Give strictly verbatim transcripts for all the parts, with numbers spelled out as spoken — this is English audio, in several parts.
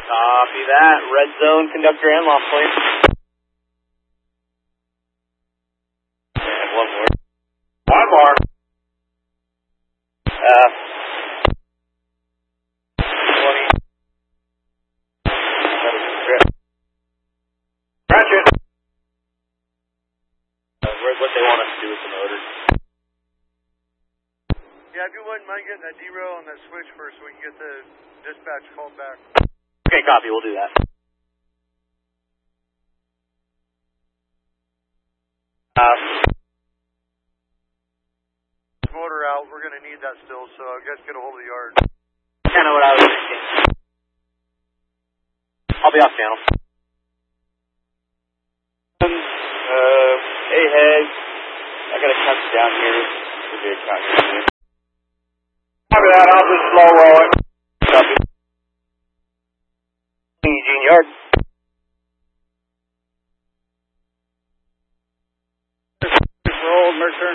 Copy that. Red zone, conductor and loft plane. And one more. One more. Uh, twenty. Ratchet. Uh, where's what they want us to do with the motor? Yeah, if you wouldn't mind getting that derail on that switch first so we can get the dispatch called back. Okay, copy. We'll do that. Uh, Motor out. We're going to need that still, so I guess get a hold of the yard. kind of what I was thinking. I'll be off channel. Um, uh, hey, hey. I gotta cut down here. Should be a cut here. Copy that. I'll just slow roll it. Copy. Eugene Yard. Roll, Mercer.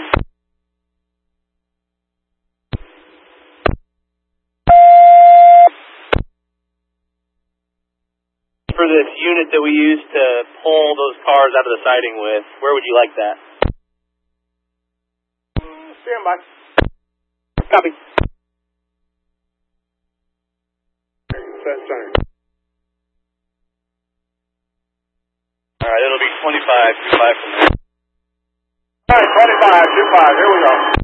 For this unit that we use to pull those cars out of the siding with, where would you like that? Stand by. Copy. Set center. Alright, it'll be twenty-five, two five from there. All right, twenty-five, two five. Here we go.